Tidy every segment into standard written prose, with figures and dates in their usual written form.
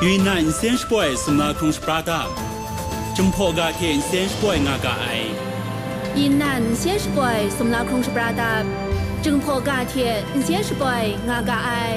云南先是不送那空是巴达，中破个天先是不阿个爱。 云南先是不送那空是巴达，中破个天先是不阿个爱。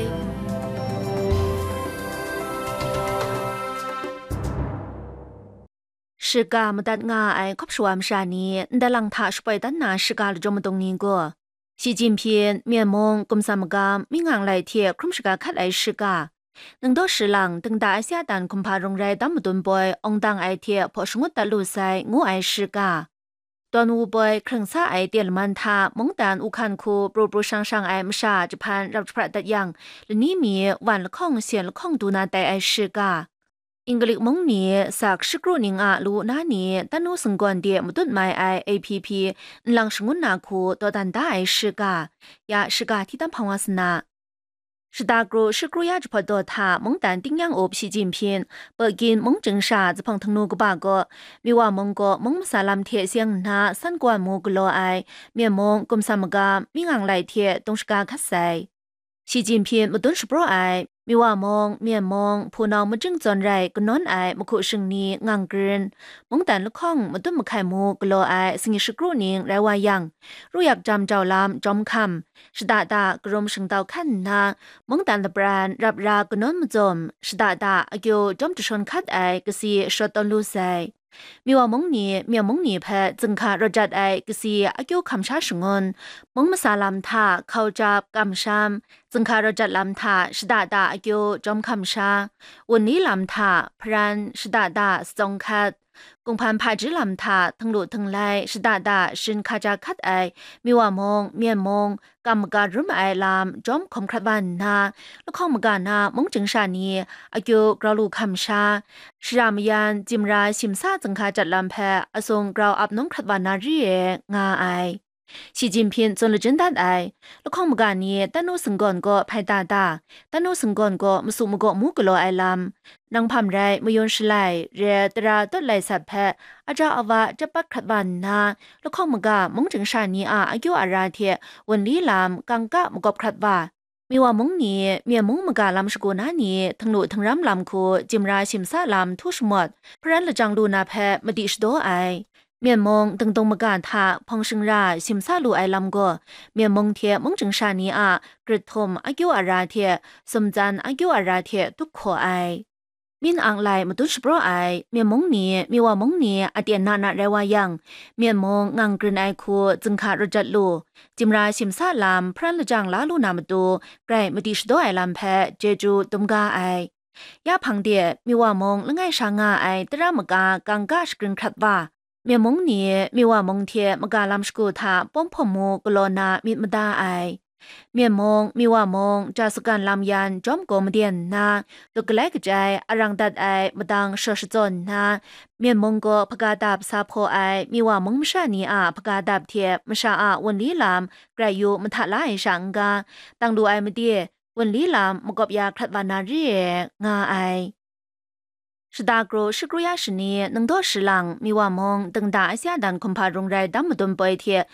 是个没得我爱，可不是我们啥呢？但让他是不单拿是个了这么多年过。习近平面蒙共什么个民昂来贴，可是个看来是个。能到时浪等大下单恐怕容易当不顿 boy， 翁当爱贴破生活的路塞，我爱是个。端午 boy 可能啥爱点了满他，蒙单乌看库不上爱么啥，只盼รับประดัดยัง了你มีวันละข้องเสียละข้องดูนาแต่ไอ是个。อิงกลิกมงนี้สักชิกรูนิงอาลูนานี้ตันูสังกวนเดียมตุนไม่ไอ APP หลังสงวนนาคูตัวดันได้ไอชิกายาชิกาที่ตั้งพังวาสนา是大กรูชิกรูยาจุพอตัวท่ามงตันติ้งยังอบ习近平เปิดกินมงจึงชาจะพังทั้งนูกบาก็มีว่ามงก็มงมาสาลามเทียเสียงนาสั้นกว่ามูกโลไอเมียมงกุมสามกามีงางไหลเทียตรงสกาคัดใส่习近平มาตุนสปรไอมีว่ามองเมียมองผู้น้องมาจึงจอนไรก็นอนไอมาคุชึงนี้งางเกินมองแต่ละข้องมาตุ้มมาไข่มูกโลไอสิงสกรูนิงไรวายังรู้อยากจำเจ้าลามจอมคำสดาดากรมสึงเตาขั้นนามองแต่ละแบรนด์รับราก็นอนมาจมสดาดาอากิวจอมจะชนคัดไอกสีชดตอนลูไซมีว่ามงนี้เมียมงนี้แพ้จึงขารจัดไอกสีอากิวคำชาชงนมงมาสาลามท่าเข้าจับกำชามจึงขารจัดลำท่าสดาดาอากิวจอมคำชาวันนี้ลำท่าพรันสดาดาทรงคัดกงพันพาจิลำท่าทั้งหลุดทั้งไลสดาดาชินขจาคัดไอมีว่ามงเมียมงกรรมการรุ่มไอลำจอมคมครัดบันนาแล้วข้องมการนามงจึงชานีอากิวกราลูคำชาชรามยันจิมราชิมซาจึงขาจัดลำแพอทรงกราวอับน้องครัดบันนารีเองาไอ习近平จนเลยจันดัดไอแล้วข้องมการนี้ตันูสังกอนก็ภายตาตันูสังกอนก็มาสู่มกมูกโลไอลำนังพำไรมยนชไลเรตราต้นไหลสัตแพอาจาอวะจะปักขัดบันนาแล้วข้องมกามงจึงชานีอายุอาราเทวันนี้ลำกังกะมกบขัดว่ามีว่ามงนี้เมียมงมกาลำสกุนานี้ทั้งหนุทั้งรำลำคูจิมราชิมซาลำทุชหมดพระละจังลูนาแพมดิชโดไอเมียนมงตึงตรงมการท่าพองชิงราชิมซาลูไอลำก็เมียนมงเทียมงจึงชานีกระทมอายุอาราเทียสมจันอายุอาราเทียทุกขอไอมินอังไลมาตุนสปรไอเมียนมงนี้มีว่ามงนี้อเดียนนาเรวายังเมียนมงงังกรีนไอคูจึงขาดรจัดลูจิมราชิมซาลำพระละจังลาลูนามาดูไกรมดิชโดไอลำแพเจจูตุมกาไอยาพังเดียมีว่ามงละไงชางาไอตระมกากังกาสกรีนขัดว่าเมียมงนี้มีว่ามงเทียมกาลำสกุธาป้อมพมูกโลนามิดมดาไอเมียมงมีว่ามงจาสุการลำยันจอมโกมเดียนนาตุกเล็กใจอรังดัดไอมดังเชชจนนาเมียมงก็พกาดับซาโพไอมีว่ามงมชานีพกาดับเทียมชาวันลีลามไกรยูมทะลายสังกาตั้งดูไอมเดียวันลีลามมกบยาคลัดวานารีงาไอ是大กรู是กรูยาชนีนังโดสิลังมีว่ามงตึงดาอาเซียดันคมพารงไรดัมมดุนปอยเทีย